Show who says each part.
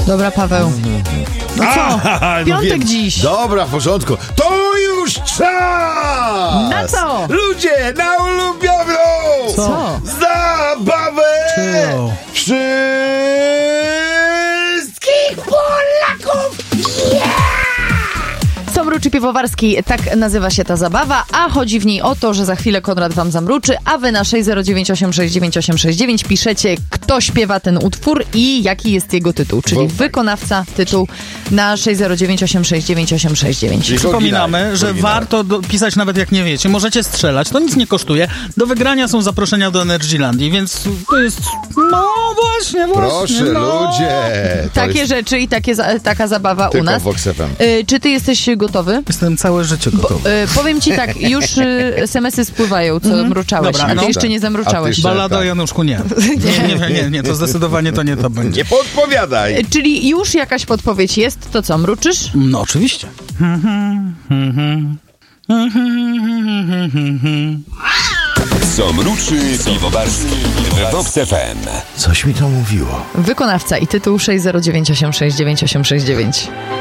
Speaker 1: Dobra, Paweł. No co? Piątek dziś.
Speaker 2: Dobra, w porządku. To już czas!
Speaker 1: Na co?
Speaker 2: Ludzie, na ulubioną
Speaker 1: Co?
Speaker 2: zabawę
Speaker 3: Czyją?
Speaker 2: wszystkich Polaków!
Speaker 1: Co mruczy Piwowarski, tak nazywa się ta zabawa, a chodzi w niej o to, że za chwilę Konrad wam zamruczy, a wy na 609869869 piszecie, kto śpiewa ten utwór i jaki jest jego tytuł, czyli wykonawca, tytuł na 609869869.
Speaker 3: Przypominamy, że warto pisać nawet jak nie wiecie. Możecie strzelać, to nic nie kosztuje. Do wygrania są zaproszenia do Energylandii, więc to jest... No właśnie.
Speaker 2: Proszę,
Speaker 3: no.
Speaker 2: ludzie! To
Speaker 1: Takie
Speaker 2: jest
Speaker 1: rzeczy i taka zabawa u
Speaker 2: tylko
Speaker 1: nas.
Speaker 2: Vox FM.
Speaker 1: Czy ty jesteś gotowy?
Speaker 3: Jestem całe życie gotowy.
Speaker 1: Powiem ci tak, już SMS-y spływają, co mruczałeś,
Speaker 3: Dobra,
Speaker 1: a ty
Speaker 3: no.
Speaker 1: jeszcze nie
Speaker 2: A
Speaker 1: zamruczałeś.
Speaker 2: ty
Speaker 3: Balada o
Speaker 2: tak.
Speaker 3: Januszku nie. Nie, to zdecydowanie to nie to będzie.
Speaker 2: Nie podpowiadaj!
Speaker 1: Czyli już jakaś podpowiedź jest, to co, mruczysz?
Speaker 3: No oczywiście.
Speaker 4: Co mruczy Piwowarski w Vox FM.
Speaker 2: Coś mi to mówiło.
Speaker 1: Wykonawca i tytuł 609869869.